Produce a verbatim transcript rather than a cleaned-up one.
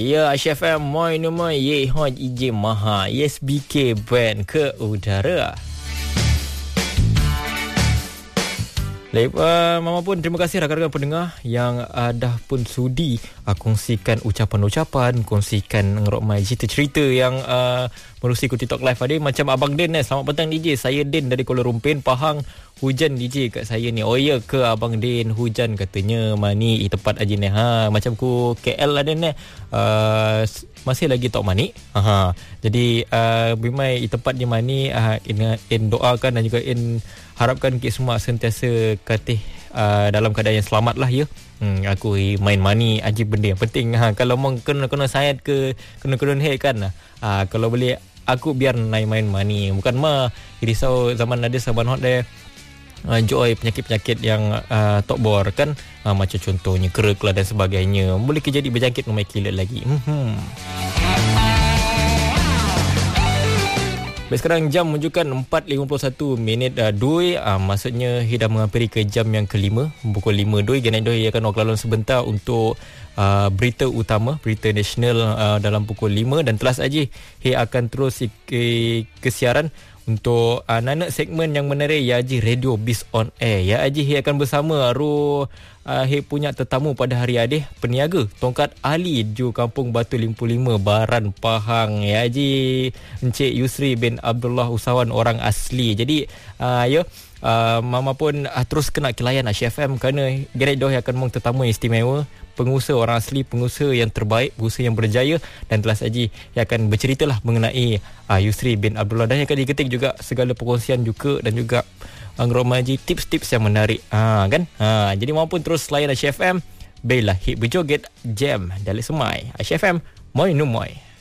Ya, Aisyah F M, moi nama ye hoj ije maha, S B K brand ke udara. Baik, uh, Mama pun terima kasih rakan-rakan pendengar yang uh, dah pun sudi uh, kongsikan ucapan-ucapan, kongsikan ngerokmai cerita-cerita yang uh, menerusi ku TikTok live ada. Macam Abang Den eh, selamat petang D J. Saya Den dari Kuala Lumpur, Pahang. Hujan D J kat saya ni. Oh ya ke Abang Den, hujan katanya mani eh, tepat aja ni. Ha, macam ku K L ada ni. Uh, masih lagi tok mani. Ha. Jadi uh, bimai tempat di mani uh, in, in doakan dan juga in harapkan kita semua sentiasa katih uh, dalam keadaan yang selamat lah ya. Hmm, aku main money aja benda yang penting. Ha, kalau mau kena kena sayat ke kena kena head kan. Ha, kalau boleh aku biar naik main money. Bukan mah risau zaman ada saban hot deh. Uh, joy penyakit-penyakit yang uh, tok bor kan, uh, macam contohnya kerek lah dan sebagainya. Boleh kejadi berjangkit rumah kilat lagi. Hmm. Baik, sekarang jam menunjukkan empat lima puluh satu minit uh, dua, uh, maksudnya dah menghampiri ke jam yang kelima, pukul lima dua. Genai doi akan berkelalauan sebentar untuk uh, berita utama, berita nasional uh, dalam pukul lima, dan telah saja he akan terus ke, ke siaran untuk uh, nanak segmen yang menarik ya Haji Radio Biz on Air. Ya Haji he akan bersama aru uh, he punya tetamu pada hari adih, peniaga tongkat Ali ju Kampung Batu lima puluh lima Baran Pahang. Ya Haji Encik Yusri bin Abdullah usahawan orang asli. Jadi uh, ya Uh, Mama pun uh, terus kena kelayan Aisyah F M kerana Gerek Doh akan meng tetamu yang istimewa, pengusaha orang asli, pengusaha yang terbaik, pengusaha yang berjaya, dan telah saji yang akan berceritalah mengenai uh, Yusri bin Abdullah, dan yang akan diketik juga segala perkongsian juga dan juga ngeromaji tips-tips yang menarik ha, kan ha, jadi Mama pun terus layan Aisyah F M. Bela hit berjoget jam dari semai Aisyah F M, moi nu moi.